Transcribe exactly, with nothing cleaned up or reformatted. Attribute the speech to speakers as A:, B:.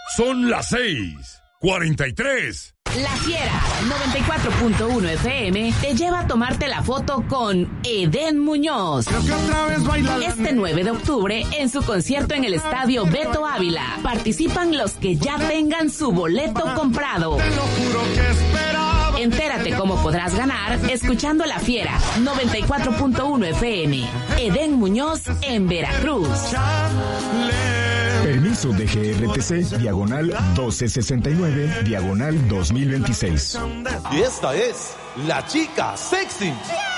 A: Son las seis, cuarenta y tres.
B: La Fiera noventa y cuatro punto uno F M te lleva a tomarte la foto con Edén Muñoz. Este nueve de octubre en su concierto en el Estadio Beto Ávila. Participan los que ya tengan su boleto comprado. Entérate cómo podrás ganar escuchando La Fiera noventa y cuatro punto uno F M. Edén Muñoz en Veracruz.
C: Permiso de G R T C, diagonal doce sesenta y nueve, diagonal dos mil veintiséis.
D: Y esta es La Chica Sexy.